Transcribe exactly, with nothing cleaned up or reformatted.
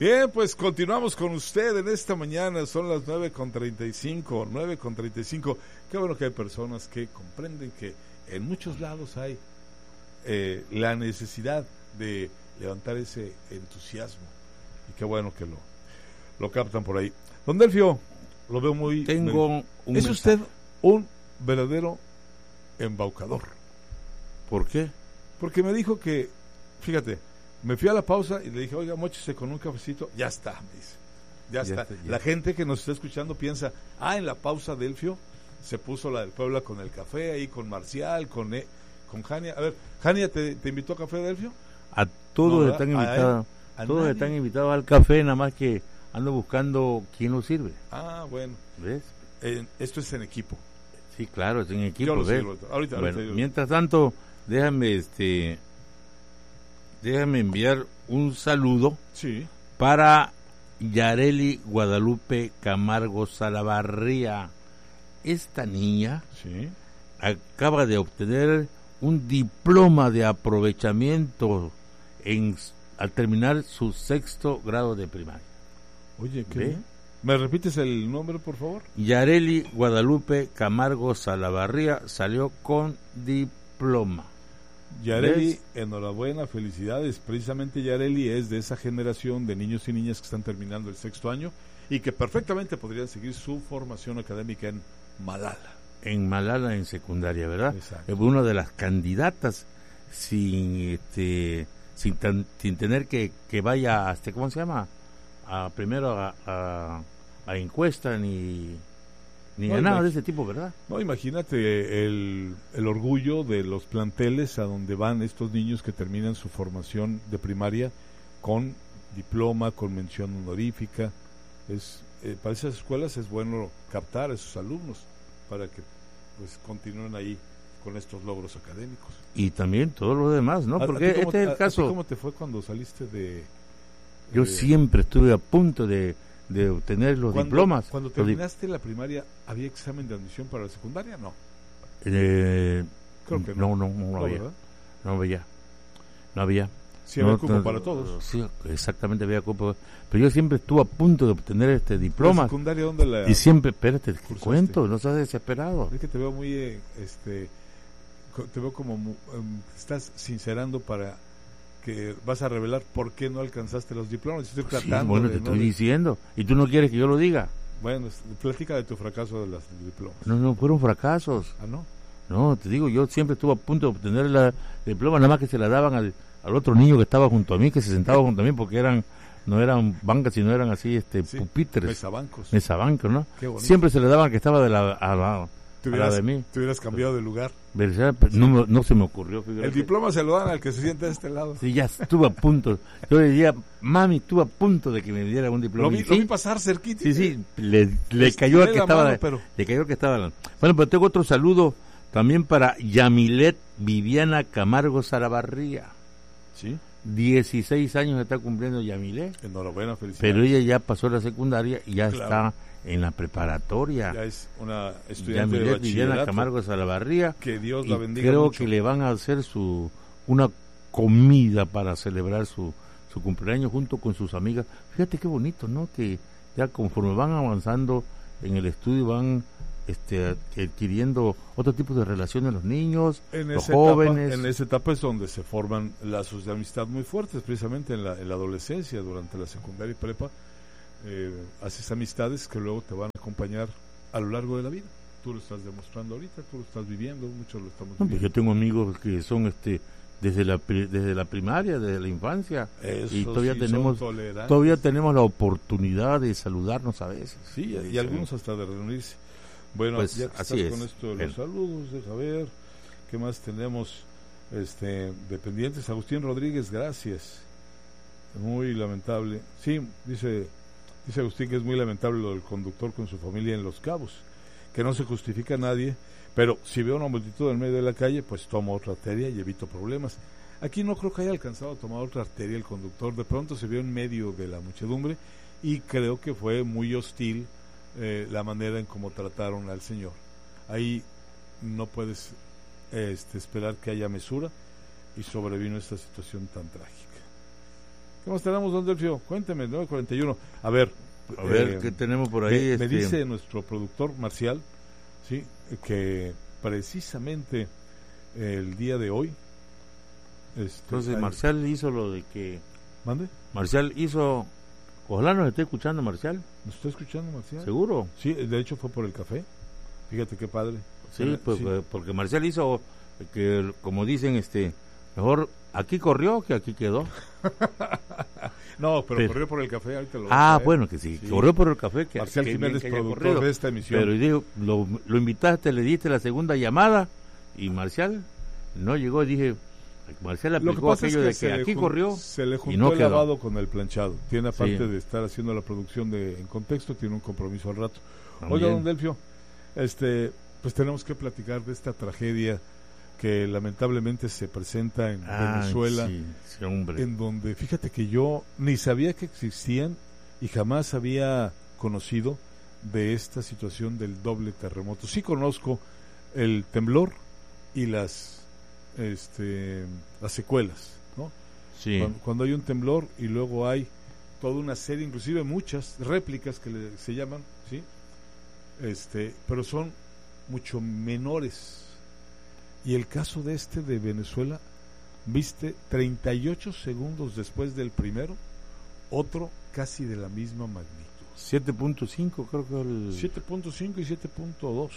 Bien, pues continuamos con usted en esta mañana, son las nueve con treinta y cinco, nueve con treinta y cinco. Qué bueno que hay personas que comprenden que en muchos lados hay eh, la necesidad de levantar ese entusiasmo, y qué bueno que lo, lo captan por ahí. Don Delfio, lo veo muy... Tengo me, un es mensaje. usted un verdadero embaucador. ¿Por qué? Porque me dijo que, fíjate, me fui a la pausa y le dije, oiga, móchese con un cafecito. Ya está, me dice. Ya, ya está. está ya. La gente que nos está escuchando piensa, ah, en la pausa Delfio se puso la del Puebla con el café, ahí con Marcial, con e, con Jania. A ver, Jania, ¿te, te invitó a café, Delfio? A todos no, están a invitados. A todos nadie. están invitados al café, nada más que ando buscando quién lo sirve. Ah, bueno. ¿Ves? Eh, esto es en equipo. Sí, claro, es en equipo. Yo ¿ves? Sirvo. Ahorita, bueno, ahorita yo... Mientras tanto, déjame este déjame enviar un saludo sí. para Yareli Guadalupe Camargo Salavarría. Esta niña sí. acaba de obtener un diploma de aprovechamiento en, al terminar su sexto grado de primaria. Oye, ¿qué? ¿Ve? ¿Me repites el nombre, por favor? Yareli Guadalupe Camargo Salavarría salió con diploma. Yareli, ¿ves? Enhorabuena, felicidades. Precisamente Yareli es de esa generación de niños y niñas que están terminando el sexto año y que perfectamente podrían seguir su formación académica en Malala. En Malala, en secundaria, ¿verdad? Exacto. Es una de las candidatas sin este sin, tan, sin tener que, que vaya a, ¿cómo se llama? A, primero a, a, a encuesta ni ni no, a nada imag- de ese tipo, ¿verdad? No, imagínate el, el orgullo de los planteles a donde van estos niños que terminan su formación de primaria con diploma, con mención honorífica. Es eh, para esas escuelas es bueno captar a esos alumnos para que pues continúen ahí con estos logros académicos. Y también todo lo demás, ¿no? ¿A, Porque a cómo, este es el a, caso. ¿a ¿Cómo te fue cuando saliste de...? Yo eh, siempre estuve a punto de, de obtener los cuando, diplomas. Cuando los terminaste la primaria, ¿había examen de admisión para la secundaria? No. Eh, Creo que no. No, no, no, no había. ¿verdad? No había. No había. Sí había no, cupo no, para todos. Sí, exactamente había cupo. Pero yo siempre estuve a punto de obtener este diploma. ¿La secundaria dónde la...? Y siempre, espérate, cursaste? cuento, no seas desesperado. Es que te veo muy, eh, este, co- te veo como, mu- um, estás sincerando para que vas a revelar por qué no alcanzaste los diplomas. Estoy Sí, tratando bueno, de, te ¿no? estoy de- diciendo. Y tú no quieres que yo lo diga. Bueno, es- platica de tu fracaso de los diplomas. No, no, fueron fracasos. Ah, ¿no? No, te digo, yo siempre estuve a punto de obtener la diploma, nada más que se la daban al, al otro niño que estaba junto a mí, que se sentaba junto a mí, porque eran, no eran bancas, sino eran así, este, Sí, pupitres. mesabancos. Mesabancos, ¿no? Qué bonito. Siempre se le daban al que estaba de la, a la, Te a la hubieras, de mí. te hubieras cambiado de lugar. ¿Verdad? Pero no, me- no se me ocurrió. fíjate. El diploma se lo dan al que se sienta de este lado. Sí, ya estuve a punto. Yo le diría, mami, estuve a punto de que me diera un diploma. Lo vi, Y lo sí, vi pasar cerquita. sí, sí, le, le Estiré cayó al que la estaba. mano, pero- Le cayó al que estaba. Bueno, pero tengo otro saludo también para Yamilet Viviana Camargo Salavarría. Sí. dieciséis años está cumpliendo Yamilet. Enhorabuena, felicidades. Pero ella ya pasó la secundaria y ya Claro. está en la preparatoria. Ya es una estudiante de Yamilet Viviana bachillerato. Camargo Salavarría. Que Dios Y la bendiga creo mucho. que le van a hacer su una comida para celebrar su, su cumpleaños junto con sus amigas. Fíjate qué bonito, ¿no? Que ya conforme van avanzando en el estudio van este adquiriendo otro tipo de relaciones los niños, En los esa, jóvenes. etapa, en esa etapa es donde se forman lazos de amistad muy fuertes, precisamente en la, en la adolescencia, durante la secundaria y prepa. Eh, haces amistades que luego te van a acompañar a lo largo de la vida. Tú lo estás demostrando ahorita, tú lo estás viviendo, muchos lo estamos No, pues viviendo. yo tengo amigos que son este desde la pri- desde la primaria, desde la infancia, Esos y todavía sí tenemos son tolerantes. todavía tenemos la oportunidad de saludarnos a veces. Sí, y algunos hasta de reunirse. Bueno, Pues, ya que así estás es. con esto de Bien. los saludos, deja ver qué más tenemos este dependientes. Agustín Rodríguez, gracias. Muy lamentable. Sí, dice dice Agustín que es muy lamentable lo del conductor con su familia en Los Cabos, que no se justifica a nadie, pero si veo una multitud en medio de la calle, pues tomo otra arteria y evito problemas. Aquí no creo que haya alcanzado a tomar otra arteria el conductor, de pronto se vio en medio de la muchedumbre y creo que fue muy hostil eh, la manera en cómo trataron al señor. Ahí no puedes este, esperar que haya mesura y sobrevino esta situación tan trágica. ¿Qué más tenemos, don Delfio? Cuénteme, nueve cuarenta y uno. A ver. A ver, eh, ¿qué tenemos por ahí? Me, este... me dice nuestro productor Marcial, sí, que precisamente el día de hoy... Este, Entonces, hay... Marcial hizo lo de que... ¿Mande? Marcial hizo... Ojalá nos esté escuchando, Marcial. ¿Nos está escuchando, Marcial? ¿Seguro? Sí, de hecho fue por el café. Fíjate qué padre. Sí, Era, pues, sí. porque Marcial hizo que, como dicen, este, mejor aquí corrió que aquí quedó. No, pero, pero corrió por el café. Ahorita lo ah, a ver. bueno, que sí, Sí. corrió por el café. Que, Marcial que Jiménez, bien que haya productor corrido. de esta emisión. Pero digo, lo, lo invitaste, le diste la segunda llamada y Marcial no llegó. Dije, Marcial aplicó aquello es de que se aquí jun- corrió se le juntó y no el quedó. lavado con el planchado. Tiene, aparte Sí. de estar haciendo la producción de En Contexto, tiene un compromiso al rato. También. Oiga, don Delfio, este, pues tenemos que platicar de esta tragedia que lamentablemente se presenta en Ay, Venezuela, sí, sí, hombre. en donde, fíjate que yo ni sabía que existían y jamás había conocido de esta situación del doble terremoto. Sí conozco el temblor y las este las secuelas, ¿no? Sí. Cuando, cuando hay un temblor y luego hay toda una serie, inclusive muchas réplicas que le, se llaman, ¿sí? Este, pero son mucho menores. Y el caso de este de Venezuela, viste, treinta y ocho segundos después del primero, otro casi de la misma magnitud. siete punto cinco creo que el... siete punto cinco y siete punto dos.